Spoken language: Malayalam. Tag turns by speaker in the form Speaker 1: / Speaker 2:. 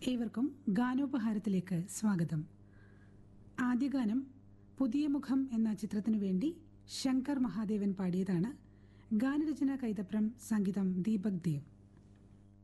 Speaker 1: ഏവർക്കും ഗാനോപഹാരത്തിലേക്ക് സ്വാഗതം. ആദ്യ ഗാനം പുതിയ മുഖം എന്ന ചിത്രത്തിനു വേണ്ടി ശങ്കർ മഹാദേവൻ പാടിയതാണ്. ഗാനരചന കൈതപ്രം, സംഗീതം ദീപക് ദേവ്.